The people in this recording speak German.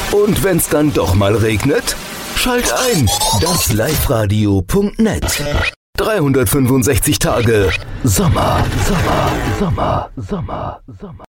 Und wenn's dann doch mal regnet? Schalt ein, dasLiveRadio.net. 365 Tage Sommer, Sommer, Sommer, Sommer, Sommer.